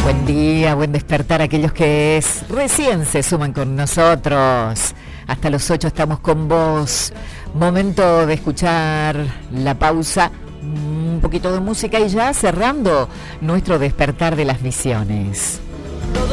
Buen día, buen despertar a aquellos que recién se suman con nosotros. Hasta los 8 estamos con vos. Momento de escuchar la pausa, un poquito de música y ya cerrando nuestro despertar de las misiones.